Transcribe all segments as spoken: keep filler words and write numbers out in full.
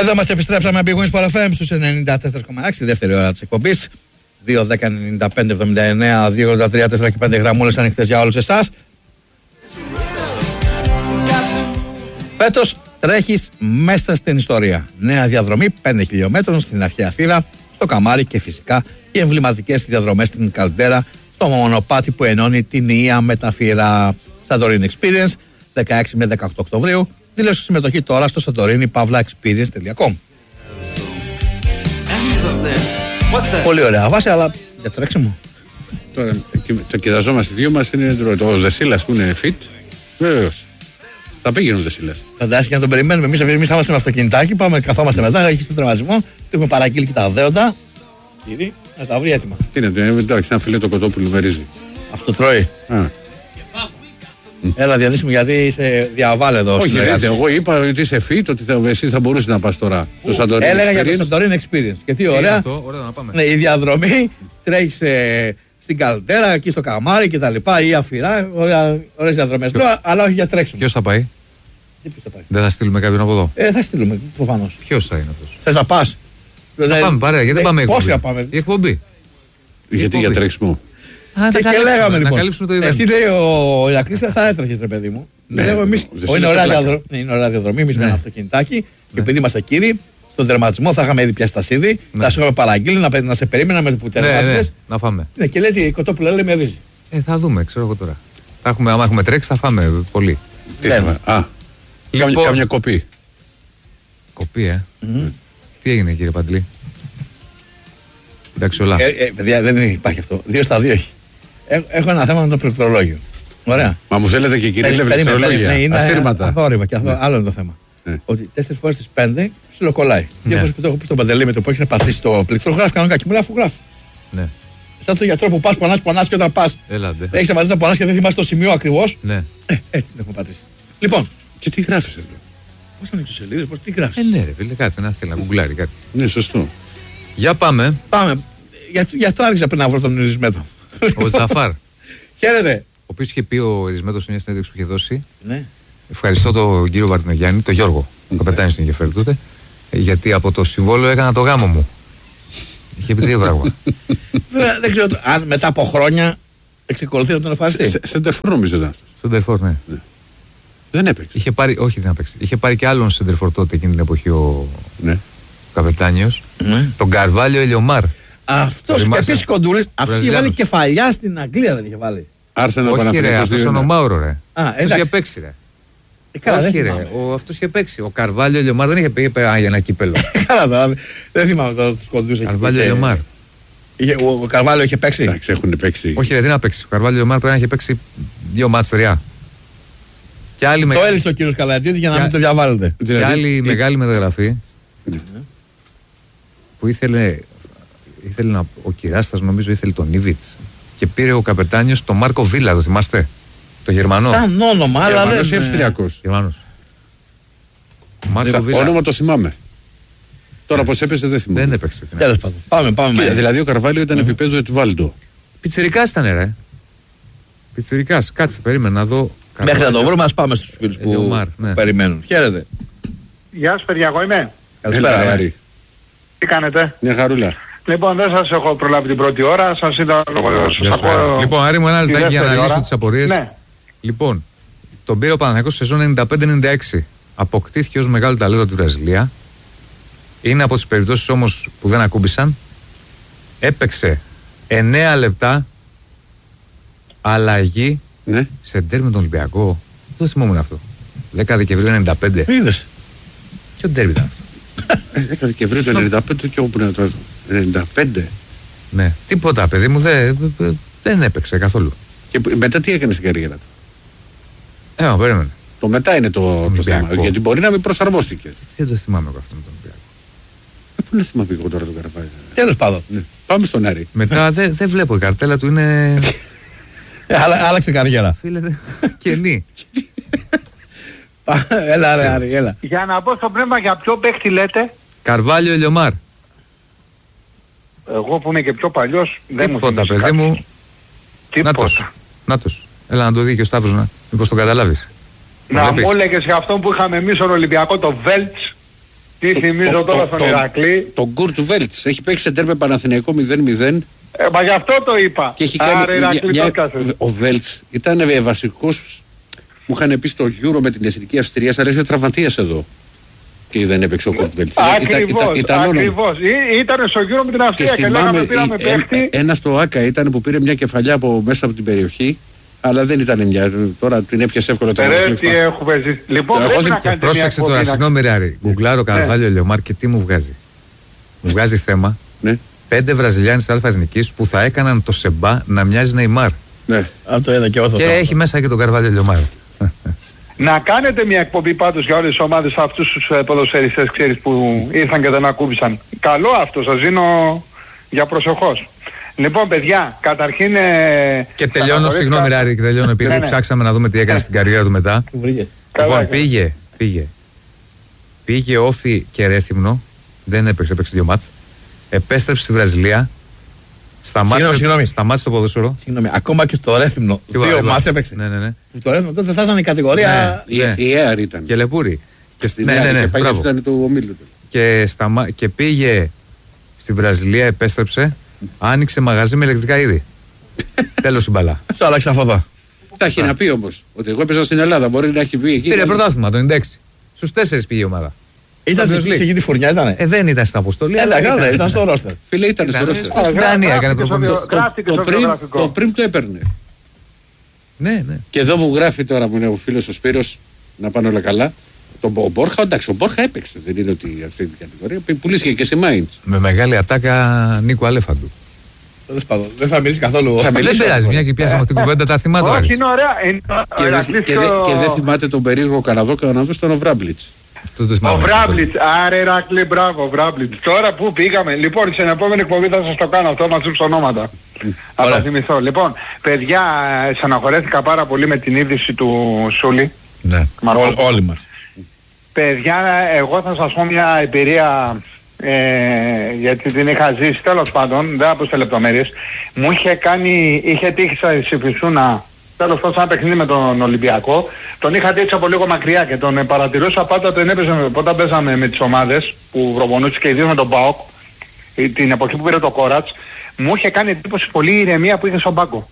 Εδώ είμαστε, επιστρέψαμε από Big Wings Sport εφ εμ στους ενενήντα τέσσερα κόμμα έξι, δεύτερη ώρα της εκπομπής. δύο δέκα ενενήντα πέντε εβδομήντα εννέα δύο ογδόντα τρία τέσσερα και πέντε γραμμούλες ανοιχτές για όλους εσάς. Φέτος τρέχεις μέσα στην ιστορία. Νέα διαδρομή πέντε χιλιόμετρων στην αρχαία Θήρα, στο Καμάρι και φυσικά οι εμβληματικές διαδρομές στην Καλντέρα, στο μονοπάτι που ενώνει την Ία με τα Φύρα. Santorini Experience, δεκαέξι με δεκαοκτώ Οκτωβρίου. Δήλωσε συμμετοχή τώρα στο santorini pavla experience τελεία com. Πολύ ωραία βάση, αλλά για τρέξιμο. Τώρα, το κοιταζόμαστε οι δύο μας είναι το Δεσίλας που είναι fit. Βεβαίως. Θα πήγαινε ο Δεσίλας. Φαντάζεσαι και να τον περιμένουμε. Εμείς εμείς είμαστε με αυτοκινητάκι, πάμε, καθόμαστε μετά, έχει στον τερματισμό, του έχουμε παραγγείλει και τα δέοντα. Κύριε, να τα βρει έτοιμα. Τι είναι, εντάξει, ένα φιλέτο κοτόπουλο με ρύζι. Αυτό τρώει. Α. Έλα, διαδύσουμε γιατί είσαι διαβάλε εδώ. Όχι, ρε, εγώ είπα ότι είσαι fit, ότι θα, εσύ θα μπορούσε να πας τώρα στο Santorini. Έλεγα για το Santorini Experience. Και τι ωραία. Αυτό, ωραία να πάμε. Ναι, η διαδρομή τρέχεις ε, στην Καλντέρα, εκεί στο Καμάρι και τα λοιπά, ή Αφυρά. Ωραίες διαδρομές. Λέω, αλλά όχι για τρέξιμο. Ποιος θα πάει? Θα πάει. Δεν θα στείλουμε κάποιον από εδώ? Ε, θα στείλουμε προφανώς. Ποιος θα είναι αυτός? Θες να πας? Θα πάμε παρέα, γιατί δεν πάμε εκπομπή. Πόσοι θα πάμε? Η εκπομπή. Γιατί για τρέξιμο? Α, και, και λέγαμε λοιπόν. Το εσύ λέει ο Ηρακλής θα έτρεχες ρε παιδί μου. Ναι, λέγω, εμείς, ο, είναι, ωραία διαδρο... ναι, είναι ωραία διαδρομή, εμείς ναι. με ένα αυτοκινητάκι. Ναι. Και επειδή είμαστε κύριοι, στον τερματισμό θα είχαμε ήδη πιάσει τα σίδη, ναι. θα σου είχαμε παραγγείλει να, να σε περίμενα με το που τερμάτισες. Ναι, ναι, να φάμε. Ναι, και λέει τι κοτόπουλο λέει με ρύζι. Ε, θα δούμε, ξέρω εγώ τώρα. Θα έχουμε, άμα έχουμε τρέξει θα φάμε πολύ. Τι θα Α, λοιπόν, κάμια κοπή. Κοπή, ε. Mm-hmm. Τι έγινε κύριε Παντλή? Εντάξει όλα. Ε, ε, παιδιά, δεν υπάρχει αυτό. Δύο στα δύο έχει. Έχω ένα θέμα με το πληκτρολόγιο. Ωραία. Μα μου θέλετε και κύριε πληκτρολόγια. Ναι, είναι ασύρματα. Αθόρυβα και αυτό, άλλο είναι το θέμα. Ναι. Ότι τέσσερις φορές στις πέντε ψιλοκολλάει. Δύο φορές που το έχω πει στον Παντελή με το που έχει να πατήσει το πληκτρό, γράφει κανονικά και μου λέει αφού γράφει. Ναι. Σαν το γιατρό που πας, πονάς, πονάς και όταν πας. Έχεις μαζί να πονάς και δεν θυμάσαι το σημείο ακριβώς. Ναι. Ε, έτσι την έχουμε πατήσει. Λοιπόν. Και τι γράφεις εδώ? Πώς θα ανοίξω σελίδες, πώς τι γράφεις? Ε, ναι, ρε φίλε, κάτι να θέλει να γκουγκλάρει κάτι. Ναι, σωστό. Για πάμε. Πάμε. Γι' αυτό άρχισα πριν να βρω τον Ερισμέτο. Ο Τζαφάρ. Χαίρετε. Ο οποίος είχε πει ο Ερισμέτος σε μια συνέντευξη που είχε δώσει. Ναι. Ευχαριστώ τον κύριο Βαρτινογιάννη, τον Γιώργο, ο καπετάνιος στην ενδιαφέρει τότε, γιατί από το συμβόλαιο έκανα το γάμο μου. Είχε πει δύο πράγματα. Δεν ξέρω αν μετά από χρόνια εξεκολουθεί να τον εφαρμοστεί. Σεντερφόρ νομίζω ήταν. Σεντερφόρ, ναι. Δεν έπαιξε. Είχε πάρει, όχι δεν έπαιξε. Είχε πάρει και άλλον σεντερφόρ τότε εκείνη την εποχή ο καπετάνιος. Τον Καρβάλιο Ελιομάρ. Αυτός και επίσης κοντούλης. Αυτός είχε βάλει κεφαλιά στην Αγγλία, δεν είχε βάλει. Άρσενα Παναθηναϊκός. Όχι ρε, αυτός ο Μάουρο ρε. Α, αυτός είχε παίξει ρε. Ε, καλά, όχι ρε, ο, αυτός είχε παίξει. Ο Καρβάλιο Ελιομάρ δεν είχε πει για ένα κύπελο. Καλά τώρα, δεν θυμάμαι τώρα τους κοντούς. Καρβάλιο Ελιομάρ. Ο, ο Καρβάλιο είχε παίξει. Εντάξει, έχουν παίξει. Όχι ρε, δεν να παίξει. Ο Καρβάλιο Ελιομάρ πρέπει να είχε παίξει δύο μάτς τρία. Το με... έλυσε ο κύριος Καλατζίδης για να μην το διαβάλλετε. Και άλλη μεγάλη μεταγραφή που ήθελε, ήθελε να, ο Κυράστας νομίζω ήθελε τον Ήβιτς και πήρε ο καπετάνιος τον Μάρκο Βίλα, το θυμάστε? Το Γερμανό. Σαν όνομα, αλλά δεν Γερμανός ή Αυστριακός? Γερμανός. Όνομα το θυμάμαι. Τώρα πως έπαιζε δεν θυμάμαι. Δεν έπαιξε. Τέλος πάντων. Πάμε, πάμε. Δηλαδή ο Καρβάλιο ήταν επίπεδο Ετβάλντο. Πιτσιρικάς ήταν ρε. Πιτσιρικάς. Κάτσε, περίμενα να δω. Μέχρι να το βρούμε, ας πάμε στους φίλους που Ελιομάρ, ναι. περιμένουν. Χαίρετε. Γεια σας παιδιά, εγώ είμαι. Καλησπέρα, Άρη. Τι κάνετε? Μια χαρούλα. Λοιπόν, δεν σας έχω προλάβει την πρώτη ώρα, σας είδα... Λοιπόν, Άρη μου, ένα λεπτάκι για να λύσω τις απορίες. Ναι. Λοιπόν, τον πήρε ο Παναθηναϊκός σεζόν ενενήντα πέντε ενενήντα έξι. Αποκτήθηκε ως μεγάλο ταλέντο τη Βραζιλία. Είναι από τις περιπτώσεις όμως που δεν ακούμπησαν. Έπαιξε εννέα λεπτά αλλαγή ναι. σε ντέρμπι με τον Ολυμπιακό. Δεν θυμόμουν αυτό. δέκα Δεκεμβρίου ενενήντα πέντε. Είδες. Ποιο ντέρμπι ήταν αυτό? δέκα Δεκεμβρίου του ενενήντα πέντε και όπου είναι το ενενήντα πέντε. Ναι, τίποτα παιδί μου, δεν, δεν έπαιξε καθόλου. Και μετά τι έκανε στην καριέρα του? Ε, μα περίμενε. Το μετά είναι το, το θέμα. Γιατί μπορεί να μην προσαρμόστηκε. Δεν το θυμάμαι εγώ αυτό με τον Ολυμπιακό. Ε, πού να θυμάμαι εγώ τώρα τον Καραβάη. Τέλος πάντων. Ναι. Πάμε στον Άρη. Μετά δεν δε βλέπω, η καρτέλα του είναι. Άλλαξε καριέρα. Φίλε, κενή. Έλα ρε Άρη, έλα. Για να πω στο πνεύμα, για ποιο παίχτη λέτε? Καρβάλιο Ελιομάρ. Εγώ που είμαι και πιο παλιός δεν μου θυμίζει παιδί μου. Τίποτα. Νάτος. Έλα να το δει και ο Σταύρος να μήπως το καταλάβεις. Να μου έλεγες για αυτόν που είχαμε εμείς στον Ολυμπιακό, το Βέλτς. Τι θυμίζω τώρα στον Ηρακλή. Τον Κουρτ Βέλτς έχει παίξει σεντέρ με Παναθηναϊκό μηδέν μηδέν. Ε, μα γι' αυτό το είπα. Και έχει κάνει. Άρα, Ηρακλή, μια, το ο Βέλτς ήταν ε, βασικός. Μου είχαν πει στο Euro με την Εθνική Αυστρία, αλλά είσαι τραυματίας εδώ. Και δεν έπαιξε ο Κουρτ Βέλτς. Ακριβώς, ακριβώς. Ήταν στο Euro με την Αυστρία και, και λέγαμε πήραμε παίχτη. Ένα στο Άκα ήταν που πήρε μια κεφαλιά από μέσα από την περιοχή. Αλλά δεν ήταν μια. Τώρα την έπιασε εύκολα το Ρε, τι έχουμε ζήσει. Λοιπόν, πρέπει να κάνετε. Πρόσεξε τώρα, συγγνώμη Ράρη. Γκουγκλάρω Καρβάλιο Λιωμάρ και τι μου βγάζει. Μου βγάζει θέμα. Ναι. Πέντε Βραζιλιάνοι της Αλφα-Εθνικής που θα έκαναν το Σεμπά να μοιάζει Νεϊμάρ. Ναι. Αν το είδα και εγώ θα Και έχει μέσα και τον Καρβάλιο Λιωμάρ. Να κάνετε μια εκπομπή πάντως για όλες τις ομάδες αυτούς τους ποδοσφαιριστές, ξέρεις, που ήρθαν και δεν ακούμπησαν. Καλό αυτό, σας δίνω για προσεχώς. Λοιπόν, παιδιά, καταρχήν. Ε, και τελειώνω, συγγνώμη Ράρη, και τελειώνω επειδή ναι, ναι. ψάξαμε να δούμε τι έκανε στην καριέρα του μετά. Λοιπόν, πήγε, πήγε. Πήγε Όφι και Ρέθυμνο, δεν έπαιξε, έπαιξε δύο μάτς. Επέστρεψε στη Βραζιλία. Σταμάτησε, σταμάτησε το ποδόσφαιρο. Συγγνώμη, ακόμα και στο Ρέθυμνο. Δύο μάτς έπαιξε. Ναι, ναι, ναι. Το Ρέθυμνο τότε θα ήταν η κατηγορία. Ναι, ναι. Η ΕΑΡ ήταν. Και Λεπούρη. Και στην ναι, ναι, ναι, ναι, ήταν του ομίλου του. Και, σταμα... και πήγε στη Βραζιλία, επέστρεψε. Άνοιξε μαγαζί με ηλεκτρικά είδη. Τέλος η μπαλά. Σου άλλαξε αυτό εδώ. Τα έχει να πει όμως ότι εγώ έπαιζα στην Ελλάδα. Μπορεί να έχει πει εκεί. Πήρε πρωτάθλημα το ενενήντα έξι. Στους τέσσερις πήγε η ομάδα. Ήταν στην εκεί τη φουρνιά, ήτανε. Ε, δεν ήταν στην αποστολή. Ε, ήταν, ήταν στο ρόστερ. Φίλε, ήταν στο ρόστερ. Στην Δανία έκανε προπονητή. Το πριν το έπαιρνε. Ναι, ναι. Και εδώ μου γράφει τώρα μου είναι ο φίλος ο Σπύρος να πάνε όλα καλά. Ο Μπόρχα, εντάξει, ο Μπόρχα έπαιξε. Δεν είναι ότι αυτή την κατηγορία. Πουλήθηκε και σε Μάιντς. Με μεγάλη ατάκα Νίκο Αλέφαντου. Δεν θα μιλήσει καθόλου. Θα μιλήσει, δεν πειράζει, μια και πιάσαμε αυτή την κουβέντα, τα θυμάται. Όχι, είναι ωραία. Και δεν θυμάται τον περίεργο Καναδό, Καναδό ήταν ο Βράμπλιτς. Ο Βράμπλιτς, άρε Ηρακλή, μπράβο, Βράμπλιτς. Τώρα που πήγαμε, λοιπόν, στην επόμενη εκπομπή θα σας το κάνω αυτό, μαζί τους ονόματα. Θα τα θυμηθώ. Λοιπόν, παιδιά, στεναχωρέθηκα πάρα πολύ με την είδηση του Σούλη. Ναι, όλοι μας. Παιδιά, εγώ θα σας πω μια εμπειρία, ε, γιατί την είχα ζήσει, τέλος πάντων, δεν θα πω σε λεπτομέρειες. Μου είχε κάνει, είχε τύχει σε Φυσούνα, τέλος πάντων, ένα παιχνίδι με τον Ολυμπιακό. Τον είχα δείξει από λίγο μακριά και τον παρατηρούσα πάντα τον έπαιζε, όταν παίζαμε με τις ομάδες που προπονούσε και ιδίως με τον ΠΑΟΚ, την εποχή που πήρε το Κόρατς, μου είχε κάνει εντύπωση πολύ η ηρεμία που είχε στον πάγκο.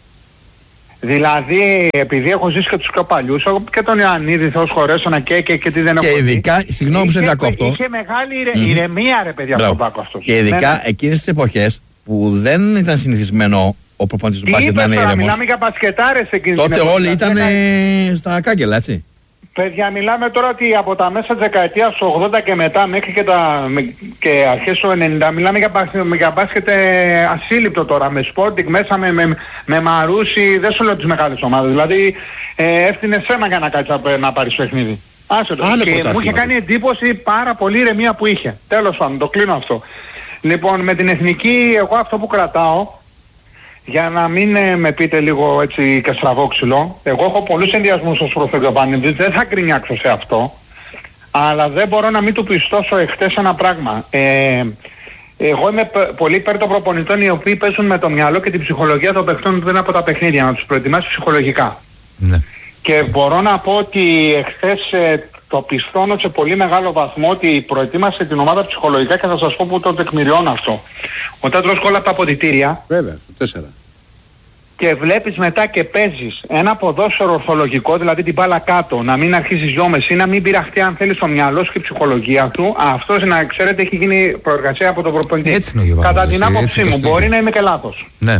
Δηλαδή, επειδή έχω ζήσει και τους πιο παλιούς, και τον Ιωαννίδη, Θεός χωρέσωνα και, και, και τι δεν έχω και ειδικά, συγγνώμη που σε διακόπτω. Είχε μεγάλη ηρε, mm. ηρεμία, ρε παιδιά, στον πάγκο αυτός. Και ειδικά ναι, ναι. εκείνες τις εποχές που δεν ήταν συνηθισμένο ο προπονητής του μπάσκετ να είναι ήρεμος. Μιλάμε για μπασκετάρες εκείνη τότε την όλοι ήταν στα κάγκελα, έτσι. Παιδιά, μιλάμε τώρα ότι από τα μέσα της δεκαετίας του ογδόντα και μετά μέχρι και, τα, και αρχές του ενενήντα μιλάμε για, για μπάσκετ ε, ασύλληπτο τώρα, με Sporting μέσα, με, με, με Μαρούσι, δεν σου λέω τις μεγάλες ομάδες, δηλαδή ε, έφτιανε σέμα για να κάτσει να πάρεις παιχνίδι. Άσε το. Και μου είχε κάνει εντύπωση πάρα πολύ ηρεμία που είχε. Τέλος πάντων, το κλείνω αυτό. Λοιπόν, με την εθνική, εγώ αυτό που κρατάω, για να μην ε, με πείτε λίγο έτσι και στραβόξυλο, εγώ έχω πολλούς ενδιασμούς ως προς τον Γιωβάνιδης, δεν θα κρινιάξω σε αυτό, αλλά δεν μπορώ να μην του πιστώσω εχθές ένα πράγμα. Ε, εγώ είμαι πολύ υπέρ των προπονητών οι οποίοι παίζουν με το μυαλό και την ψυχολογία των παιχτών πριν από τα παιχνίδια, να τους προετοιμάσει ψυχολογικά. Ναι. Και μπορώ να πω ότι εχθές ε, το πιστώνω σε πολύ μεγάλο βαθμό ότι προετοίμασε την ομάδα ψυχολογικά και θα σας πω που το τεκμηριώνω αυτό. Όταν τρως όλα από τα αποδυτήρια, βέβαια, το τέσσερα. Και βλέπεις μετά και παίζεις ένα ποδόσφαιρο ορθολογικό, δηλαδή την μπάλα κάτω, να μην αρχίσεις γιόμες ή να μην πειραχτεί αν θέλεις το μυαλό σου και η ψυχολογία του, αυτός να ξέρετε έχει γίνει προεργασία από τον προπονητή. Έτσι είναι ο Γιωβάνης. Κατά την άποψή μου, μπορεί να είμαι και λάθος. Ναι.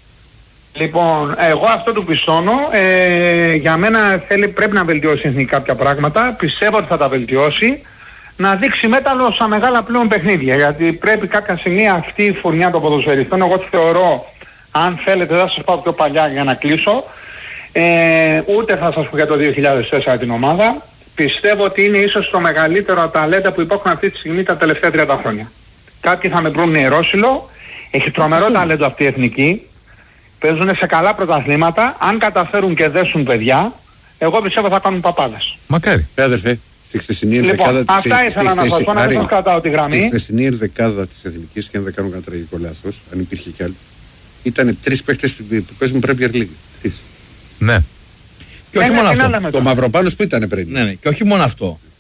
Λοιπόν, εγώ αυτό του πιστώνω, ε, για μένα θέλει, πρέπει να βελτιώσει εθνική κάποια πράγματα, πιστεύω ότι θα τα βελτιώσει, να δείξει μέταλλο στα μεγάλα πλέον παιχνίδια, γιατί πρέπει κάποια στιγμή αυτή η φουρνιά των ποδοσφαιριστών, εγώ τη θεωρώ, αν θέλετε θα σας πάω πιο παλιά για να κλείσω, ε, ούτε θα σας πω για το δύο χιλιάδες τέσσερα την ομάδα, πιστεύω ότι είναι ίσως το μεγαλύτερο ταλέντα που υπάρχουν αυτή τη στιγμή τα τελευταία τριάντα χρόνια. Κάποιοι θα με βρουν νερόσιλο, έχει τρομερό ταλέντο αυτή η εθνική, παίζουν σε καλά πρωταθλήματα, αν καταφέρουν και δέσουν παιδιά, εγώ πιστεύω θα κάνουν παπάδες. Μακάρι. Αδερφέ, στη χθεσινή λοιπόν, ενδεκάδα της αυτά ήθελα να σας πω, να μην σας κρατάω τη γραμμή. Στη χθεσινή ενδεκάδα της εθνικής, και αν δεν κάνω κανένα τραγικό λάθος, αν υπήρχε κι άλλο, ήταν τρεις παίχτες που παίζουν Premier League. Τρεις. Ναι. Και όχι μόνο αυτό. Το Μαυροπάνος που ήταν πριν. Ναι, ναι. Και όχι μόνο αυτό.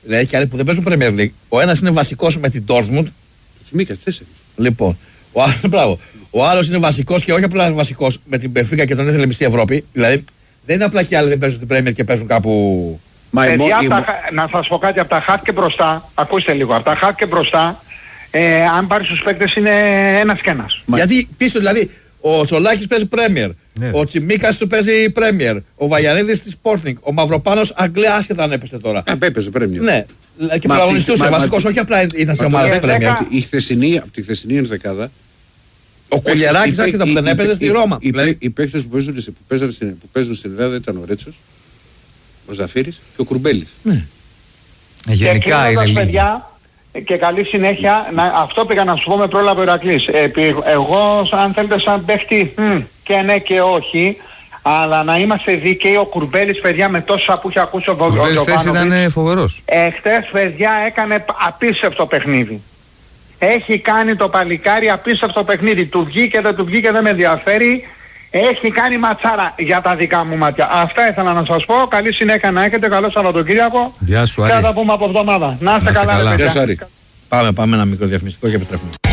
Δηλαδή και άλλοι που δεν παίζουν Premier League. Ο ένας είναι βασικός με την Dortmund. Τσιμίκα, τέσσερις. Λοιπόν, ο άλλος, μπράβο. Ο άλλος είναι βασικός και όχι απλά βασικός με την Benfica και τον ήθελε μισή Ευρώπη. Δηλαδή δεν είναι απλά και άλλοι δεν παίζουν στην Premier και παίζουν κάπου. Μα η Παιδιά, μο- η τα, μο- να σας πω κάτι, από τα χαφ και μπροστά, ακούστε λίγο, από τα χαφ και μπροστά, ε, αν πάρεις τους παίκτες είναι ένας και ένας. Μα- Γιατί πίσω δηλαδή ο Τσολάκης παίζει Premier, Ναι. ο Τσιμίκας του παίζει Premier, ο Βαγιανίδης της Sporting, ο Μαυροπάνος Αγγλία άσχετα αν έπεσε τώρα. Α, έπαιζε πρέπει. Ναι, και Μα πρωταγωνιστούσε μα- μα- βασικός, όχι απλά ήταν σε Μα ομάδα το της δέκα- Premier. ότι η χθεσινή, από τη χθεσινή ενδεκάδα. Ο Κουλιεράκης οι- άσχετα που οι- δεν οι- έπαιζε οι- στη Ρώμα. Οι, Δηλαδή, οι παίκτες που παίζουν, που, παίζουν στην, που παίζουν στην Ελλάδα ήταν ο Ρέτσος, ο Ζαφύρης και ο Κουρμπέλης. Γενικά και είναι κλείνοντας, λίγοι. παιδιά, και καλή συνέχεια, να, αυτό πήγα να σου πω με πρόλαβε ο Ηρακλής. Ε, πη- εγώ, αν θέλετε, σαν παίχτη, μ, και ναι και όχι, αλλά να είμαστε δίκαιοι, ο Κουρμπέλης, παιδιά, με τόσα που είχε ακούσει ο Ο Κουρμπέλης χθες Βογιανίδης, ήταν φοβερός. εχθές, παιδιά, έκανε π- απίστευτο παιχνίδι. Έχει κάνει το παλικάρι απίστευτο παιχνίδι. Του βγήκε, δεν του βγήκε, δεν με ενδιαφέρει. Έχει κάνει ματσάρα για τα δικά μου μάτια. Αυτά ήθελα να σας πω. Καλή συνέχεια να έχετε. Καλό Σαββατοκύριακο. Γεια σου, Και θα Άρη. τα πούμε από εβδομάδα. Να είστε Να είστε καλά, ρε καλά. παιδιά. Γεια σου, Άρη. πάμε, πάμε ένα μικρό διαφημιστικό και επιστρέφουμε.